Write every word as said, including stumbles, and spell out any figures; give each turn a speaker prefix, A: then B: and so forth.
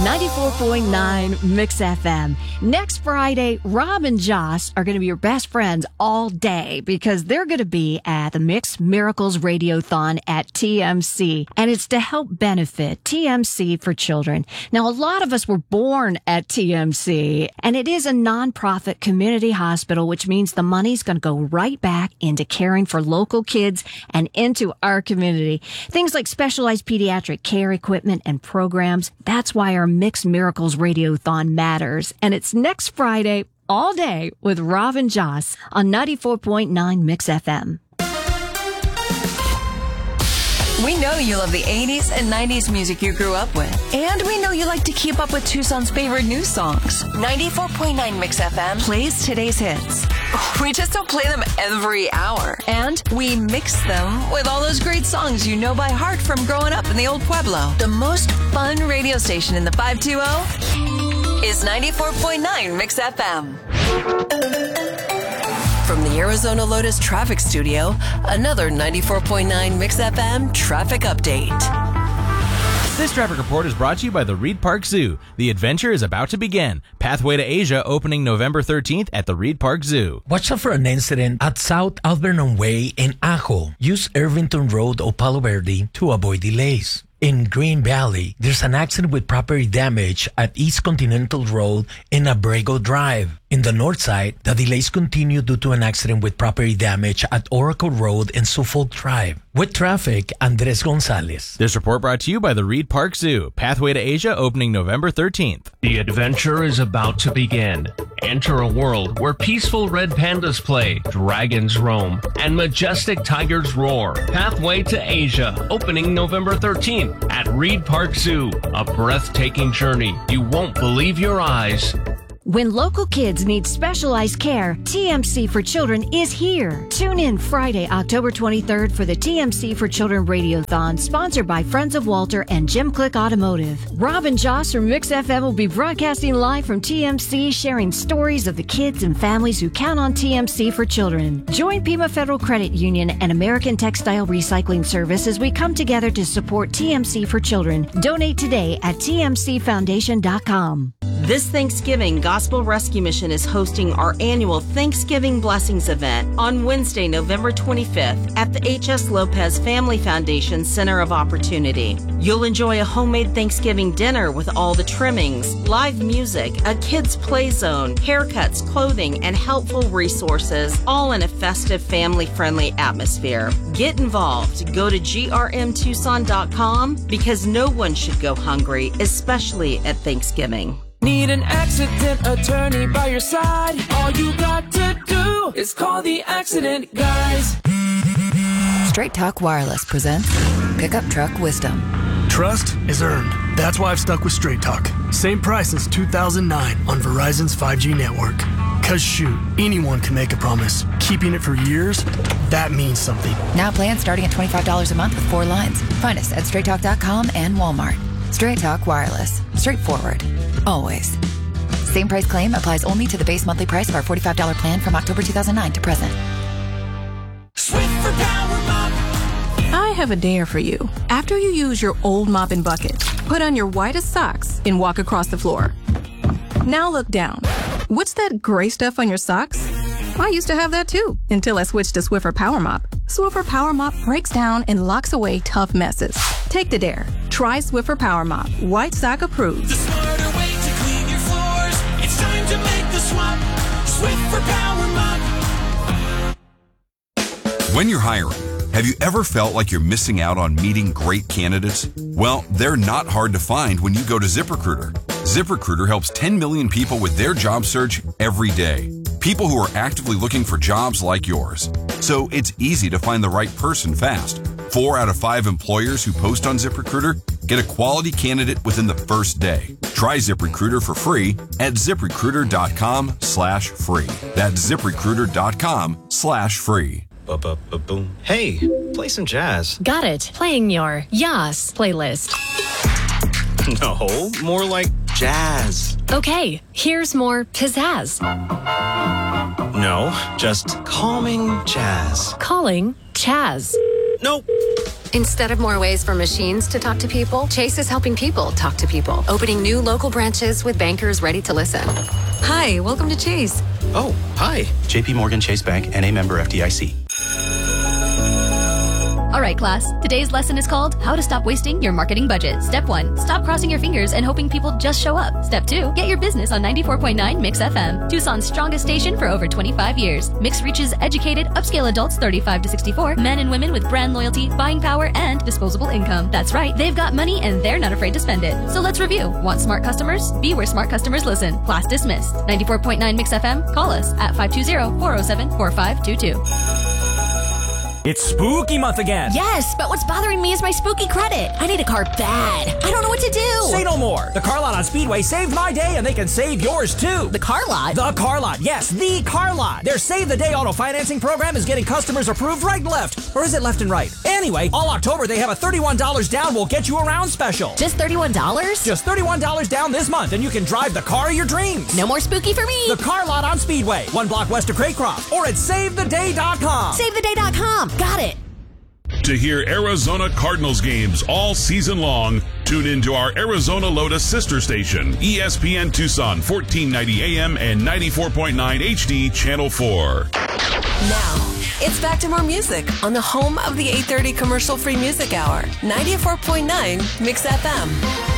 A: ninety-four point nine Mix F M. Next Friday, Rob and Joss are going to be your best friends all day because they're going to be at the Mix Miracles Radiothon at T M C. And it's to help benefit T M C for Children. Now, a lot of us were born at T M C, and it is a nonprofit community hospital, which means the money's going to go right back into caring for local kids and into our community. Things like specialized pediatric care equipment and programs. That's why our Mix Miracles Radiothon matters. And it's next Friday, all day, with Rob and Joss on ninety-four point nine Mix F M.
B: We know you love the eighties and nineties music you grew up with. And we know you like to keep up with Tucson's favorite new songs. ninety-four point nine Mix F M plays today's hits. We just don't play them every hour. And we mix them with all those great songs you know by heart from growing up in the old Pueblo. The most fun radio station in the five two zero is ninety-four point nine Mix F M. From the Arizona Lotus Traffic Studio, another ninety-four point nine Mix F M traffic update.
C: This traffic report is brought to you by the Reed Park Zoo. The adventure is about to begin. Pathway to Asia opening November thirteenth at the Reed Park Zoo.
D: Watch out for an incident at South Alvernon Way in Ajo. Use Irvington Road or Palo Verde to avoid delays. In Green Valley, there's an accident with property damage at East Continental Road and Abrego Drive. In the north side, the delays continue due to an accident with property damage at Oracle Road and Suffolk Drive. With traffic, Andres Gonzalez.
C: This report brought to you by the Reed Park Zoo. Pathway to Asia opening November thirteenth.
E: The adventure is about to begin. Enter a world where peaceful red pandas play, dragons roam, and majestic tigers roar. Pathway to Asia opening November thirteenth at Reed Park Zoo. A breathtaking journey you won't believe your eyes.
A: When local kids need specialized care, T M C for Children is here. Tune in Friday, October twenty-third for the T M C for Children Radiothon, sponsored by Friends of Walter and Jim Click Automotive. Rob and Joss from Mix F M will be broadcasting live from T M C, sharing stories of the kids and families who count on T M C for Children. Join Pima Federal Credit Union and American Textile Recycling Service as we come together to support T M C for Children. Donate today at T M C foundation dot com.
F: This Thanksgiving, Gospel Rescue Mission is hosting our annual Thanksgiving Blessings event on Wednesday, November twenty-fifth at the H S. Lopez Family Foundation Center of Opportunity. You'll enjoy a homemade Thanksgiving dinner with all the trimmings, live music, a kids' play zone, haircuts, clothing, and helpful resources, all in a festive, family-friendly atmosphere. Get involved. Go to G R M Tucson dot com because no one should go hungry, especially at Thanksgiving.
G: Need an accident attorney by your side? All you got to do is call the Accident Guys.
B: Straight Talk Wireless presents Pickup Truck Wisdom.
H: Trust is earned. That's why I've stuck with Straight Talk. Same price since two thousand nine on Verizon's five G network. Cause shoot, anyone can make a promise. Keeping it for years, that means something.
B: Now plans starting at twenty-five dollars a month with four lines. Find us at straight talk dot com and Walmart. Straight Talk Wireless. Straightforward. Always. Same price claim applies only to the base monthly price of our forty-five dollars plan from October two thousand nine to present.
G: Swiffer Power Mop.
I: I have a dare for you. After you use your old mop and bucket, put on your whitest socks and walk across the floor. Now look down. What's that gray stuff on your socks? I used to have that too, until I switched to Swiffer Power Mop. Swiffer Power Mop breaks down and locks away tough messes. Take the dare. Try Swiffer Power Mop. White sock approved.
G: The smarter way to clean your floors. It's time to make the swap. Swiffer Power Mop.
J: When you're hiring, have you ever felt like you're missing out on meeting great candidates? Well, they're not hard to find when you go to ZipRecruiter. ZipRecruiter helps ten million people with their job search every day. People who are actively looking for jobs like yours. So it's easy to find the right person fast. Four out of five employers who post on ZipRecruiter get a quality candidate within the first day. Try ZipRecruiter for free at ZipRecruiter.com slash free. That's ZipRecruiter.com slash free.
K: Ba-ba-ba-boom. Hey, play some jazz.
L: Got it. Playing your Yas playlist.
K: No, more like jazz.
L: Okay, here's more pizzazz.
K: No, just calming jazz.
L: Calling Chaz.
K: Nope.
M: Instead of more ways for machines to talk to people, Chase is helping people talk to people, opening new local branches with bankers ready to listen. Hi, welcome to Chase.
N: Oh, hi. J P Morgan Chase Bank, N A member F D I C.
O: All right, class. Today's lesson is called How to Stop Wasting Your Marketing Budget. Step one, stop crossing your fingers and hoping people just show up. Step two, get your business on ninety-four point nine Mix F M, Tucson's strongest station for over twenty-five years. Mix reaches educated, upscale adults thirty-five to sixty-four, men and women with brand loyalty, buying power, and disposable income. That's right, they've got money and they're not afraid to spend it. So let's review. Want smart customers? Be where smart customers listen. Class dismissed. ninety-four point nine Mix F M. Call us at five two zero, four zero seven, four five two two.
P: It's spooky month again.
Q: Yes, but what's bothering me is my spooky credit. I need a car bad. I don't know what to do.
P: Say no more. The Car Lot on Speedway saved my day, and they can save yours too.
Q: The Car Lot?
P: The Car Lot, yes, the Car Lot. Their Save the Day auto financing program is getting customers approved right and left. Or is it left and right? Anyway, all October they have a thirty-one dollars down will get you around special.
Q: Just thirty-one dollars?
P: Just thirty-one dollars down this month, and you can drive the car of your dreams.
Q: No more spooky for me.
P: The Car Lot on Speedway, one block west of Craycroft, or at save the day dot com.
Q: save the day dot com. Got it.
R: To hear Arizona Cardinals games all season long, tune into our Arizona Lotus sister station, E S P N Tucson, fourteen ninety A M and ninety-four point nine H D, Channel four.
B: Now, it's back to more music on the home of the eight thirty commercial-free music hour, ninety-four point nine Mix F M.